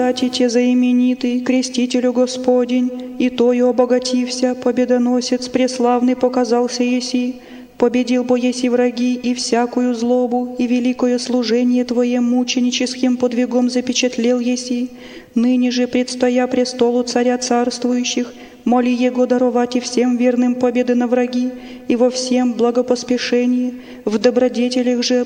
Те заименитый, крестителю Господень, и тою обогатився, победоносец преславный показался еси, победил бо еси враги и всякую злобу, и великое служение Твое мученическим подвигом запечатлел еси, ныне же, предстоя престолу Царя царствующих, моли Его даровать и всем верным победы на враги, и во всем благопоспешении, в добродетелях же